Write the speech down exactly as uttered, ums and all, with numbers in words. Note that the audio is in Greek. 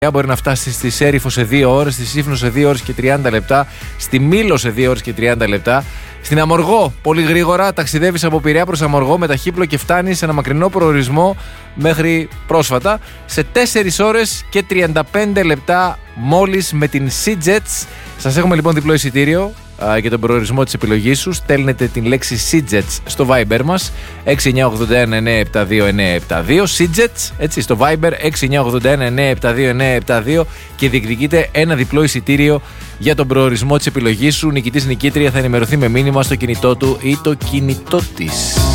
Μπορεί να φτάσει στη Σέριφο σε δύο ώρες, στη Σύφνο σε δύο ώρες και τριάντα λεπτά, στη Μήλο σε δύο ώρες και τριάντα λεπτά. Στην Αμοργό, πολύ γρήγορα, ταξιδεύεις από Πειραιά προς Αμοργό με ταχύπλο και φτάνεις σε ένα μακρινό προορισμό μέχρι πρόσφατα σε τέσσερις ώρες και τριάντα πέντε λεπτά μόλις με την SeaJets. Σας έχουμε λοιπόν διπλό εισιτήριο α, για τον προορισμό της επιλογής σου. Στέλνετε την λέξη SeaJets στο Viber μας έξι εννιά οκτώ ένα εννιά επτά δύο εννιά επτά δύο. SeaJets, έτσι, στο Viber έξι εννιά οκτώ ένα εννιά επτά δύο εννιά επτά δύο και διεκδικείτε ένα διπλό εισιτήριο για τον προορισμό της επιλογής σου. Νικητής νικήτρια θα ενημερωθεί με μήνυμα στο κινητό του ή το κινητό της.